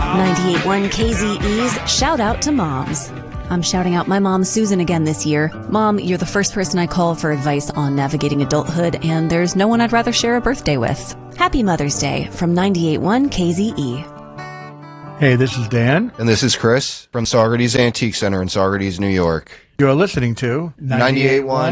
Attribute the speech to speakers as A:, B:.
A: 98.1 KZE's Shout Out to Moms. I'm shouting out my mom, Susan, again this year. Mom, you're the first person I call for advice on navigating adulthood, and there's no one I'd rather share a birthday with. Happy Mother's Day from 98.1 KZE.
B: Hey, this is Dan.
C: And this is Chris from Saugerties Antique Center in Saugerties, New York.
B: You're listening to
C: 98.1